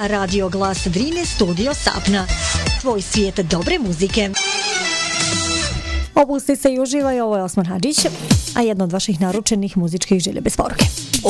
Radio Glas Drine, studio Sapna. Tvoj svijet dobre muzike. Opusti se i uživaj, ovo je Osman Hadžić, a jedno od vaših naručenih muzičkih želja bez poruke.